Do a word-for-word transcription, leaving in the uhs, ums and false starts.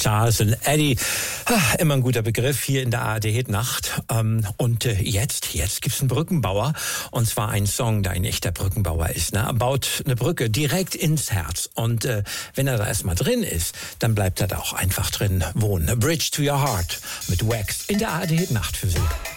Charles und Eddie. Ah, immer ein guter Begriff hier in der A R D-Hit-Nacht. Ähm, und äh, jetzt, jetzt gibt's einen Brückenbauer. Und zwar einen Song, der ein echter Brückenbauer ist. Ne? Er baut eine Brücke direkt ins Herz. Und äh, wenn er da erstmal drin ist, dann bleibt er da auch einfach drin wohnen. A Bridge to Your Heart mit Wax in der A R D-Hit-Nacht für Sie.